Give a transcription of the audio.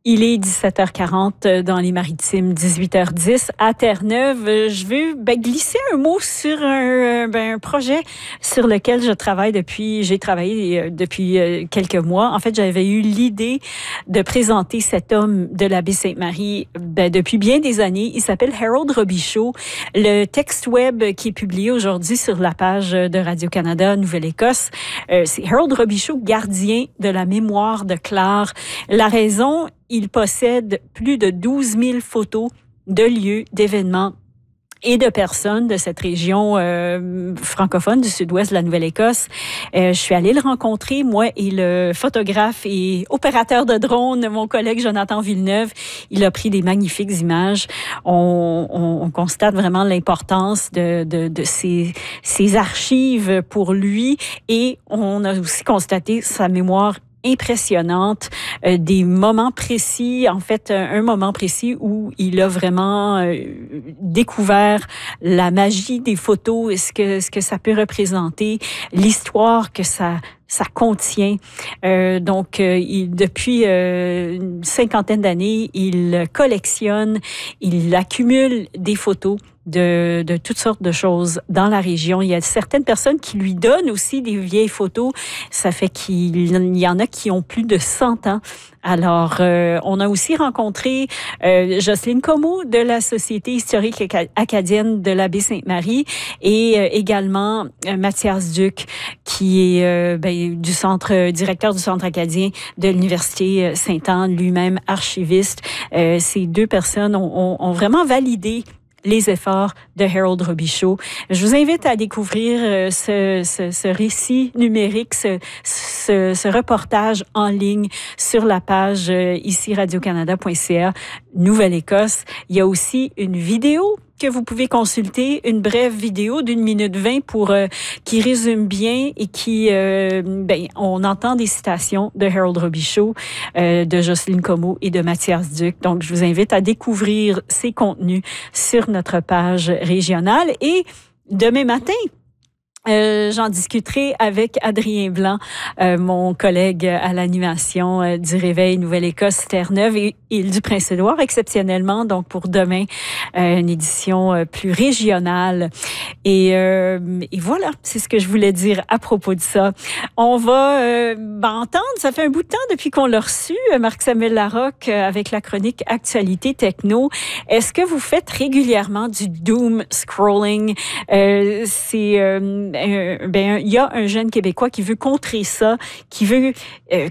Il est 17h40 dans les Maritimes, 18h10 à Terre-Neuve. Je veux glisser un mot sur un projet sur lequel j'ai travaillé depuis quelques mois. En fait, j'avais eu l'idée de présenter cet homme de la baie Sainte-Marie depuis bien des années. Il s'appelle Harold Robichaud. Le texte web qui est publié aujourd'hui sur la page de Radio-Canada Nouvelle-Écosse, c'est Harold Robichaud, gardien de la mémoire de Clare. La raison, il possède plus de 12 000 photos de lieux, d'événements et de personnes de cette région francophone du sud-ouest de la Nouvelle-Écosse. Je suis allée le rencontrer, moi et le photographe et opérateur de drone, mon collègue Jonathan Villeneuve. Il a pris des magnifiques images. On constate vraiment l'importance de ces archives pour lui, et on a aussi constaté sa mémoire impressionnante, des moments précis, en fait, un moment précis où il a vraiment découvert la magie des photos et ce que ça peut représenter, l'histoire que ça contient. Depuis une cinquantaine d'années, il collectionne, il accumule des photos de toutes sortes de choses dans la région. Il y a certaines personnes qui lui donnent aussi des vieilles photos. Ça fait qu'il y en a qui ont plus de 100 ans. Alors, on a aussi rencontré Jocelyne Comeau de la Société historique acadienne de la baie Sainte-Marie, et également Mathias Duc, qui est directeur du Centre acadien de l'Université Sainte-Anne, lui-même archiviste. Ces deux personnes ont vraiment validé les efforts de Harold Robichaud. Je vous invite à découvrir ce récit numérique, ce reportage en ligne sur la page ici radiocanada.ca Nouvelle-Écosse. Il y a aussi une vidéo que vous pouvez consulter, une brève vidéo d'1 minute 20 qui résume bien et qui, on entend des citations de Harold Robichaud, de Jocelyne Comeau et de Mathias Duc. Donc, je vous invite à découvrir ces contenus sur notre page régionale. Et demain matin, j'en discuterai avec Adrien Blanc, mon collègue à l'animation du Réveil Nouvelle-Écosse, Terre-Neuve et Île-du-Prince-Édouard, exceptionnellement. Donc, pour demain, une édition plus régionale. Et voilà, c'est ce que je voulais dire à propos de ça. On va entendre, ça fait un bout de temps depuis qu'on l'a reçu, Marc-Samuel Larocque, avec la chronique Actualité Techno. Est-ce que vous faites régulièrement du doom scrolling? Il y a un jeune Québécois qui veut contrer ça, qui veut